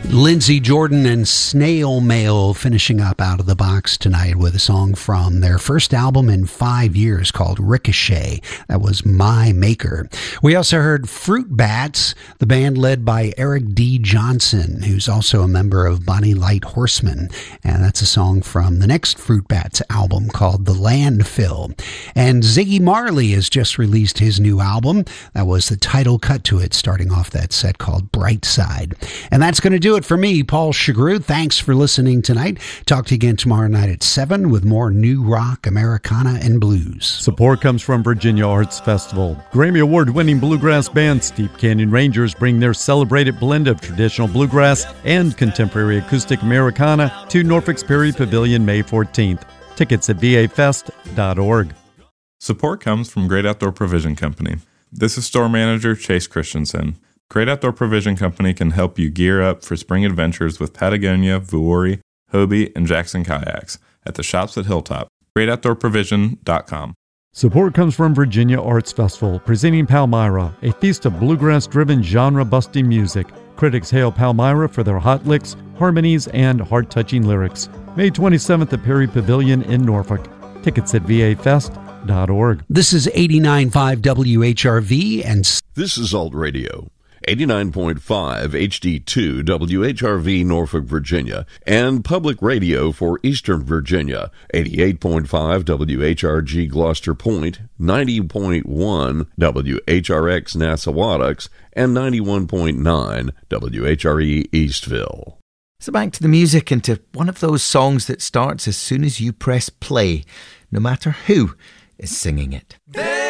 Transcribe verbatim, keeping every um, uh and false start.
Lindsey Jordan and Snail Mail finishing up out of the box tonight with a song from their first album in five years called Ricochet. That was My Maker. We also heard Fruit Bats, the band led by Eric D. Johnson, who's also a member of Bonnie Light Horseman. And that's a song from the next Fruit Bats album called The Landfill. And Ziggy Marley has just released his new album. That was the title cut to it, starting off that set called Bright Side. And that's going to do it for me, Paul Chagru. Thanks for listening tonight. Talk to you again tomorrow night at seven with more new rock, Americana, and blues. Support comes from Virginia Arts Festival. Grammy Award-winning bluegrass band Steep Canyon Rangers bring their celebrated blend of traditional bluegrass and contemporary acoustic Americana to Norfolk's Perry Pavilion May fourteenth. Tickets at v a fest dot org. Support comes from Great Outdoor Provision Company. This is store manager Chase Christensen. Great Outdoor Provision Company can help you gear up for spring adventures with Patagonia, Vuori, Hobie, and Jackson kayaks at the shops at Hilltop. great outdoor provision dot com. Support comes from Virginia Arts Festival, presenting Palmyra, a feast of bluegrass-driven genre-busting music. Critics hail Palmyra for their hot licks, harmonies, and heart-touching lyrics. May twenty-seventh at Perry Pavilion in Norfolk. Tickets at v a fest dot org. This is eighty-nine point five W H R V and... This is Alt Radio. eighty-nine point five H D two W H R V Norfolk, Virginia, and Public Radio for Eastern Virginia, eighty-eight point five W H R G Gloucester Point, ninety point one W H R X Nassawadox, and ninety-one point nine W H R E Eastville. So back to the music and to one of those songs that starts as soon as you press play, no matter who is singing it.